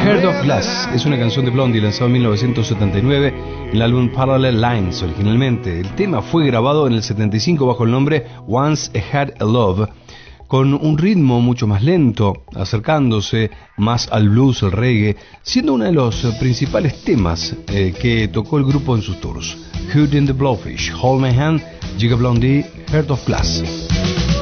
Heart of Glass es una canción de Blondie lanzada en 1979 en el álbum Parallel Lines originalmente. El tema fue grabado en el 75 bajo el nombre Once I Had a Love, con un ritmo mucho más lento, acercándose más al blues, el reggae, siendo uno de los principales temas que tocó el grupo en sus tours. Hootie and the Blowfish, Hold My Hand, Jigga Blondie, Heart of Glass.